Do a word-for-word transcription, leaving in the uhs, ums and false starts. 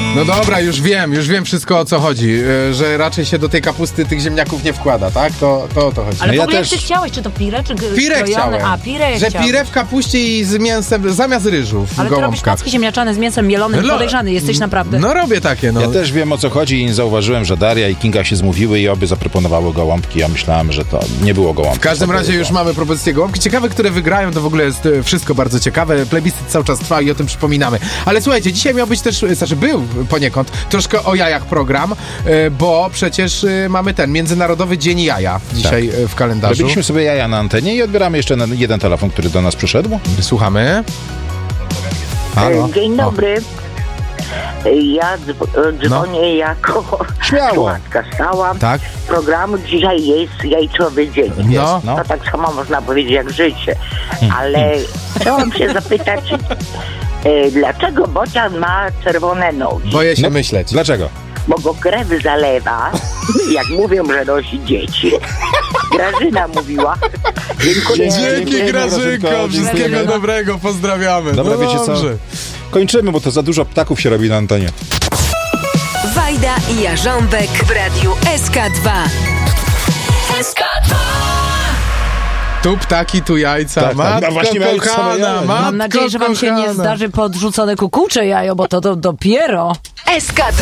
No dobra, już wiem, już wiem wszystko, o co chodzi, yy, że raczej się do tej kapusty tych ziemniaków nie wkłada, tak? To, to o to chodzi. Ale No w ogóle ja jak też- ty chciałeś, czy to pire, czy g- Pire krojone? chciałem, A, pire że chciałeś. pire w kapuście i z mięsem, zamiast ryżu w Ale ty robisz gołąbkach. placki ziemniaczane z mięsem mielonym, No, podejrzany jesteś naprawdę. No robię takie, no. Ja też wiem, o co chodzi i zauważyłem, że Daria i Kinga się zmówiły i obie zaproponowały gołąbki. Ja myślałem, że to nie było gołąbki. W każdym razie już mamy propozycje gołąbki. Ciekawe, które wygrają, to w ogóle jest e, wszystko bardzo ciekawe. Plebiscyt cały czas trwa i o tym przypominamy. Ale słuchajcie, dzisiaj miał być też, znaczy był poniekąd troszkę o jajach program, e, bo przecież e, mamy ten Międzynarodowy Dzień Jaja dzisiaj e, w kalendarzu. Robiliśmy sobie jaja na antenie i odbieramy jeszcze na jeden telefon, który do nas przyszedł. Słuchamy. Halo. Dzień dobry. Ja dzw- dzwonię jako Śmiało. słuchaczka stała Tak? programu. Dzisiaj jest jajcowy dzień. No. no. To tak samo można powiedzieć jak życie. Ale chciałam się zapytać, e, dlaczego bocian ma czerwone nogi? Boję się No. myśleć. Dlaczego? Bo go krew zalewa, jak mówią, że nosi dzieci. Grażyna mówiła. Dziękuję. Dzięki Dziękuję, Grażynko, Grażynko, wszystkiego dziękuję. dobrego, pozdrawiamy. Dobra, no wiecie co? dobrze. Kończymy, bo to za dużo ptaków się robi na antenie. Wajda i Jarząbek w Radiu S K dwa. S K dwa. Tu ptaki, tu jajca. Tak, tak. Matko No właśnie miałem same kochana, jaja. matko Mam nadzieję, że wam się nie kochana. zdarzy podrzucone kukucze jajo, bo to, to dopiero. S K dwa.